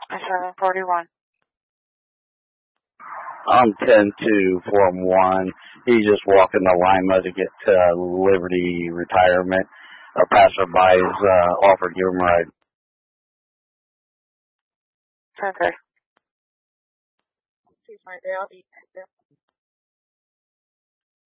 741. I'm 10-2, Form 1. He's just walking to Lima to get to Liberty Retirement. A passerby is offered to give him a ride. 10-3. Please find out.